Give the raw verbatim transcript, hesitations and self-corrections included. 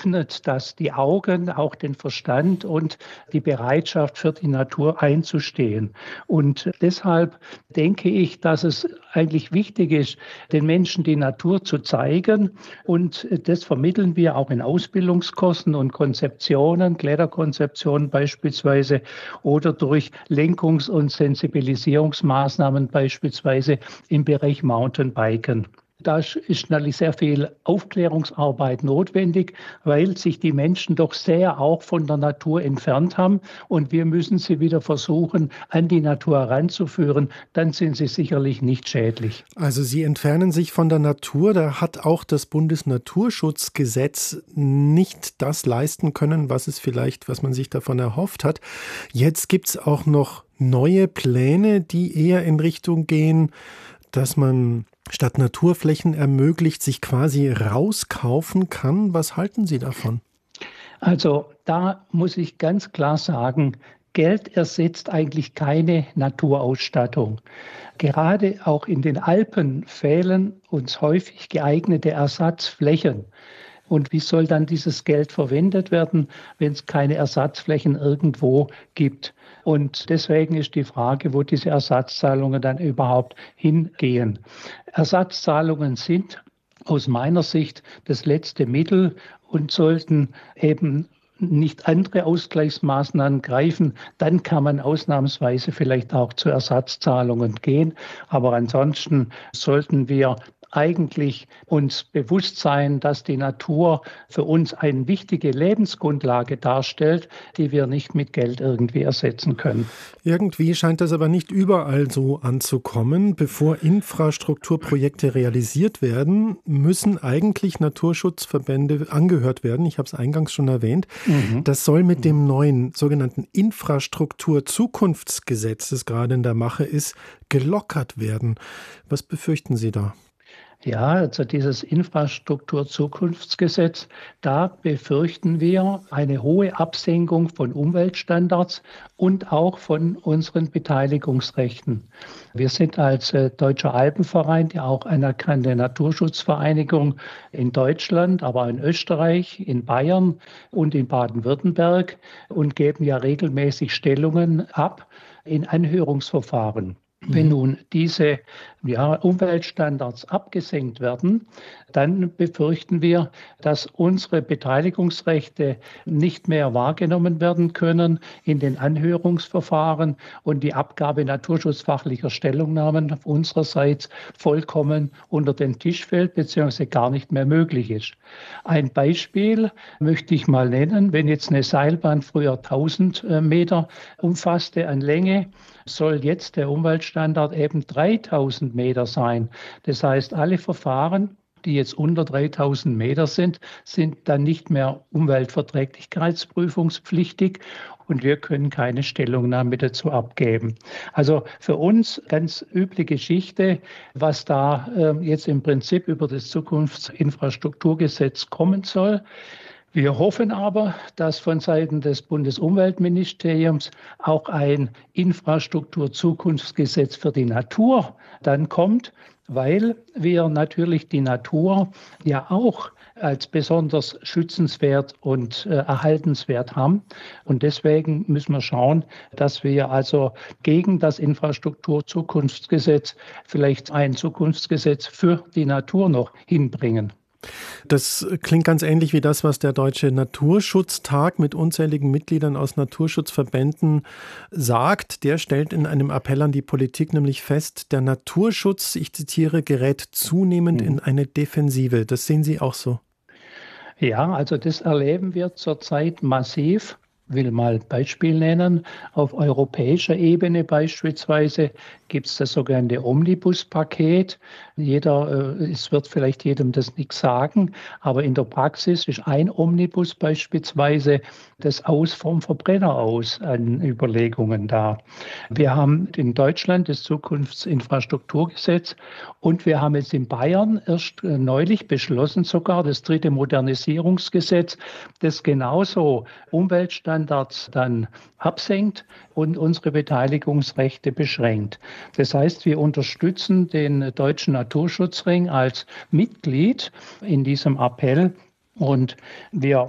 öffnet das die Augen, auch den Verstand und die Bereitschaft für die Natur einzustehen. Und deshalb denke ich, dass es eigentlich wichtig ist, den Menschen die Natur zu zeigen. Und das vermitteln wir auch in Ausbildungskursen und Konzeptionen, Kletterkonzeptionen beispielsweise oder durch Lenkungs- und Sensibilisierungsmaßnahmen beispielsweise im Bereich Mountainbiken. Da ist natürlich sehr viel Aufklärungsarbeit notwendig, weil sich die Menschen doch sehr auch von der Natur entfernt haben. Und wir müssen sie wieder versuchen, an die Natur heranzuführen. Dann sind sie sicherlich nicht schädlich. Also Sie entfernen sich von der Natur. Da hat auch das Bundesnaturschutzgesetz nicht das leisten können, was es vielleicht, was man sich davon erhofft hat. Jetzt gibt es auch noch neue Pläne, die eher in Richtung gehen, dass man statt Naturflächen ermöglicht, sich quasi rauskaufen kann. Was halten Sie davon? Also da muss ich ganz klar sagen, Geld ersetzt eigentlich keine Naturausstattung. Gerade auch in den Alpen fehlen uns häufig geeignete Ersatzflächen. Und wie soll dann dieses Geld verwendet werden, wenn es keine Ersatzflächen irgendwo gibt? Und deswegen ist die Frage, wo diese Ersatzzahlungen dann überhaupt hingehen. Ersatzzahlungen sind aus meiner Sicht das letzte Mittel und sollten eben nicht andere Ausgleichsmaßnahmen greifen, dann kann man ausnahmsweise vielleicht auch zu Ersatzzahlungen gehen. Aber ansonsten sollten wir eigentlich uns bewusst sein, dass die Natur für uns eine wichtige Lebensgrundlage darstellt, die wir nicht mit Geld irgendwie ersetzen können. Irgendwie scheint das aber nicht überall so anzukommen. Bevor Infrastrukturprojekte realisiert werden, müssen eigentlich Naturschutzverbände angehört werden. Ich habe es eingangs schon erwähnt. Mhm. Das soll mit dem neuen sogenannten Infrastrukturzukunftsgesetz, das gerade in der Mache ist, gelockert werden. Was befürchten Sie da? Ja, also dieses Infrastrukturzukunftsgesetz, da befürchten wir eine hohe Absenkung von Umweltstandards und auch von unseren Beteiligungsrechten. Wir sind als äh, Deutscher Alpenverein, ja auch anerkannte Naturschutzvereinigung in Deutschland, aber in Österreich, in Bayern und in Baden-Württemberg und geben ja regelmäßig Stellungen ab in Anhörungsverfahren. Wenn nun diese ja, Umweltstandards abgesenkt werden, dann befürchten wir, dass unsere Beteiligungsrechte nicht mehr wahrgenommen werden können in den Anhörungsverfahren und die Abgabe naturschutzfachlicher Stellungnahmen unsererseits vollkommen unter den Tisch fällt bzw. gar nicht mehr möglich ist. Ein Beispiel möchte ich mal nennen. Wenn jetzt eine Seilbahn früher tausend Meter umfasste an Länge, soll jetzt der Umweltstandard eben dreitausend Meter sein. Das heißt, alle Verfahren, die jetzt unter dreitausend Meter sind, sind dann nicht mehr umweltverträglichkeitsprüfungspflichtig und wir können keine Stellungnahme dazu abgeben. Also für uns ganz üble Geschichte, was da äh, jetzt im Prinzip über das Zukunftsinfrastrukturgesetz kommen soll. Wir hoffen aber, dass von Seiten des Bundesumweltministeriums auch ein Infrastrukturzukunftsgesetz für die Natur dann kommt, weil wir natürlich die Natur ja auch als besonders schützenswert und äh, erhaltenswert haben. Und deswegen müssen wir schauen, dass wir also gegen das Infrastrukturzukunftsgesetz vielleicht ein Zukunftsgesetz für die Natur noch hinbringen. Das klingt ganz ähnlich wie das, was der Deutsche Naturschutztag mit unzähligen Mitgliedern aus Naturschutzverbänden sagt. Der stellt in einem Appell an die Politik nämlich fest, der Naturschutz, ich zitiere, gerät zunehmend in eine Defensive. Das sehen Sie auch so? Ja, also das erleben wir zurzeit massiv. Ich will mal ein Beispiel nennen. Auf europäischer Ebene beispielsweise gibt es das sogenannte Omnibus-Paket. Jeder, äh, es wird vielleicht jedem das nichts sagen, aber in der Praxis ist ein Omnibus beispielsweise das Aus vom Verbrenner aus an Überlegungen da. Wir haben in Deutschland das Zukunftsinfrastrukturgesetz und wir haben jetzt in Bayern erst äh, neulich beschlossen, sogar das dritte Modernisierungsgesetz, das genauso Umweltstandards dann absenkt und unsere Beteiligungsrechte beschränkt. Das heißt, wir unterstützen den Deutschen Naturschutzring als Mitglied in diesem Appell. Und wir